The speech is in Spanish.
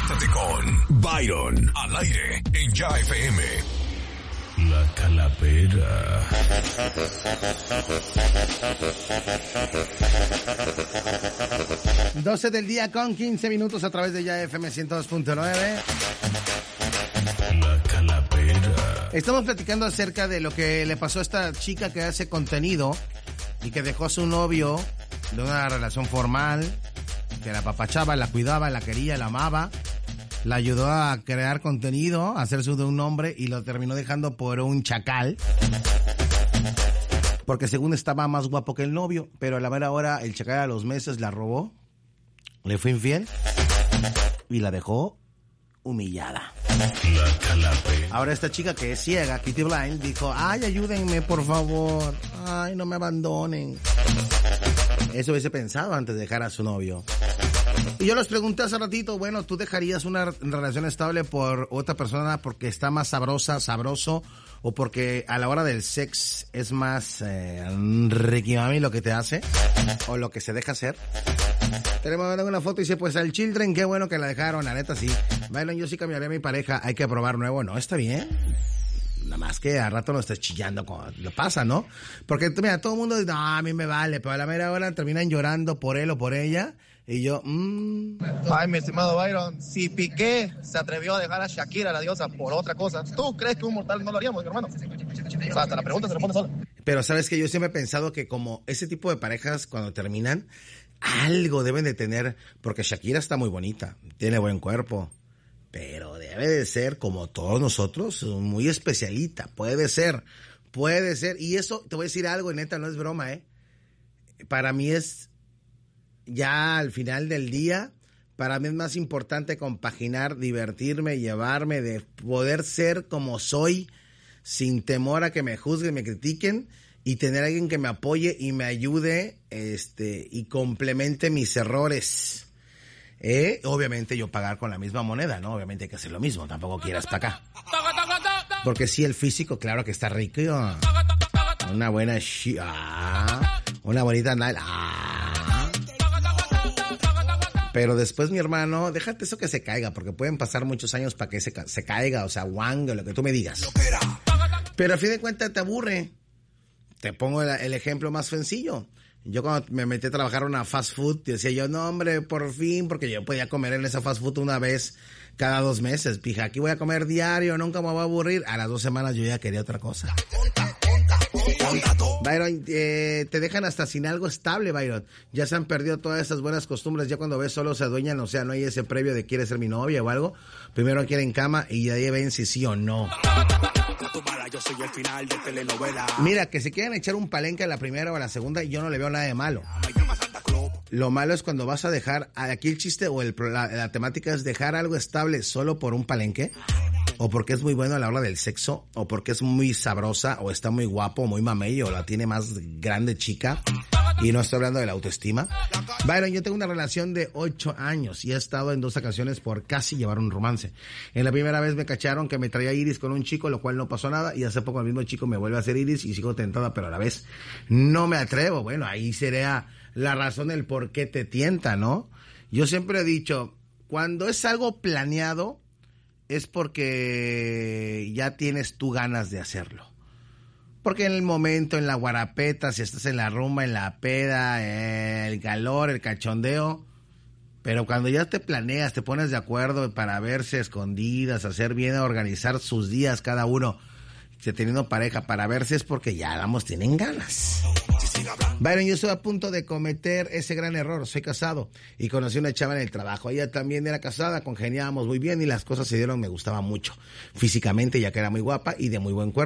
Conéctate con Byron al aire en Ya FM. La Calavera. Doce del día con 15 minutos a través de Ya FM 102.9. La Calavera. Estamos platicando acerca de lo que le pasó a esta chica que hace contenido y que dejó a su novio de una relación formal, que la apapachaba, la cuidaba, la quería, la amaba, la ayudó a crear contenido, a hacerse de un hombre y lo terminó dejando por un chacal. Porque según estaba más guapo que el novio, pero a la mera hora el chacal a los meses la robó, le fue infiel y la dejó humillada. La Calavera. Ahora esta chica que es ciega, Kitty Blind, dijo, ay, ayúdenme, por favor. Ay, no me abandonen. Eso hubiese pensado antes de dejar a su novio. Y yo les pregunté hace ratito, bueno, ¿tú dejarías una relación estable por otra persona porque está más sabroso, o porque a la hora del sex es más Ricky Mami lo que te hace, o lo que se deja hacer? Tenemos una foto y dice, pues al Children, qué bueno que la dejaron, la neta sí. Bueno, yo sí cambiaría a mi pareja, hay que probar nuevo, ¿no? Está bien. Nada más que a rato no estés chillando cuando lo pasa, ¿no? Porque, mira, todo el mundo dice, no, a mí me vale, pero a la mera hora terminan llorando por él o por ella. Y yo, Ay, mi estimado Byron, si Piqué se atrevió a dejar a Shakira, la diosa, por otra cosa, ¿tú crees que un mortal no lo haríamos, mi hermano? O sea, hasta la pregunta se responde sola. Pero sabes que yo siempre he pensado que como ese tipo de parejas cuando terminan, algo deben de tener, porque Shakira está muy bonita, tiene buen cuerpo, pero debe de ser como todos nosotros, muy especialita, puede ser, y eso, te voy a decir algo, neta, no es broma, para mí es, ya al final del día, para mí es más importante compaginar, divertirme, llevarme, de poder ser como soy, sin temor a que me juzguen, me critiquen, y tener a alguien que me apoye y me ayude, y complemente mis errores. Obviamente yo pagar con la misma moneda, ¿no? Obviamente hay que hacer lo mismo, tampoco quieras para acá. Porque sí, el físico, claro que está rico. Una buena una bonita pero después, mi hermano, déjate eso que se caiga, porque pueden pasar muchos años para que se caiga, o sea, guangue, lo que tú me digas. Pero a fin de cuentas te aburre. Te pongo el ejemplo más sencillo. Yo cuando me metí a trabajar en una fast food, decía yo, no hombre, por fin, porque yo podía comer en esa fast food una vez cada 2 meses. Pija, aquí voy a comer diario, nunca me voy a aburrir. A las 2 semanas yo ya quería otra cosa. Byron, te dejan hasta sin algo estable, Byron. Ya se han perdido todas esas buenas costumbres. Ya cuando ves solo se adueñan, o sea, no hay ese previo de quiere ser mi novia o algo. Primero quieren cama y de ahí ven si sí o no. Yo soy el final de telenovela. Mira, que se quieren echar un palenque a la primera o a la segunda, yo no le veo nada de malo. Lo malo es cuando vas a dejar, aquí el chiste o la temática es dejar algo estable solo por un palenque, o porque es muy bueno a la hora del sexo, o porque es muy sabrosa, o está muy guapo, o muy mamey, o la tiene más grande chica, y no estoy hablando de la autoestima. Byron, yo tengo una relación de 8 años y he estado en 2 ocasiones por casi llevar un romance. En la primera vez me cacharon que me traía iris con un chico, lo cual no pasó nada, y hace poco el mismo chico me vuelve a hacer iris y sigo tentada, pero a la vez no me atrevo. Bueno, ahí sería la razón del por qué te tienta, ¿no? Yo siempre he dicho, cuando es algo planeado, es porque ya tienes tú ganas de hacerlo. Porque en el momento, en la guarapeta, si estás en la rumba, en la peda, el calor, el cachondeo, pero cuando ya te planeas, te pones de acuerdo para verse escondidas, hacer bien, organizar sus días cada uno, teniendo pareja para verse, es porque ya ambos tienen ganas. Byron, yo estoy a punto de cometer ese gran error. Soy casado y conocí una chava en el trabajo. Ella también era casada, congeniábamos muy bien y las cosas se dieron, me gustaba mucho físicamente, ya que era muy guapa y de muy buen cuerpo.